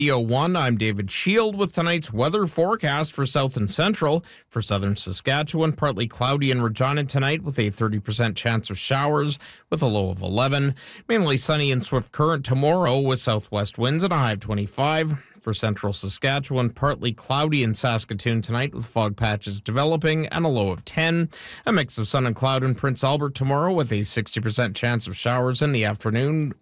EO1, I'm David Shield with tonight's weather forecast for south and central. For southern Saskatchewan, partly cloudy in Regina tonight with a 30% chance of showers with a low of 11. Mainly sunny in Swift Current tomorrow with southwest winds and a high of 25. For central Saskatchewan, partly cloudy in Saskatoon tonight with fog patches developing and a low of 10. A mix of sun and cloud in Prince Albert tomorrow with a 60% chance of showers in the afternoon